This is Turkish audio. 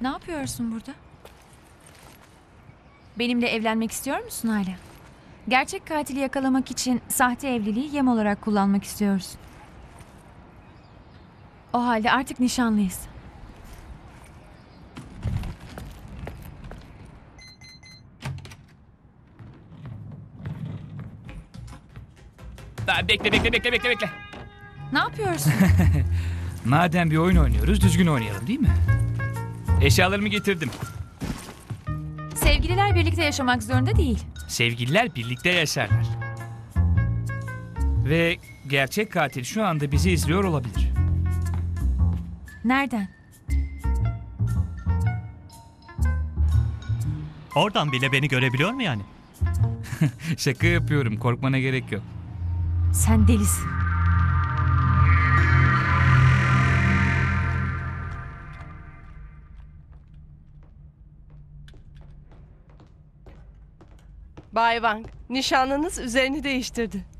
Ne yapıyorsun burada? Benimle evlenmek istiyor musun hala? Gerçek katili yakalamak için sahte evliliği yem olarak kullanmak istiyorsun. O halde artık nişanlıyız. Bekle. Ne yapıyorsun? Madem bir oyun oynuyoruz, düzgün oynayalım değil mi? Eşyalarımı getirdim. Sevgililer birlikte yaşamak zorunda değil. Sevgililer birlikte yaşarlar. Ve gerçek katil şu anda bizi izliyor olabilir. Nereden? Oradan bile beni görebiliyor mu yani? Şaka yapıyorum, korkmana gerek yok. Sen delisin. Bay Wang, nişanlınız üzerini değiştirdi.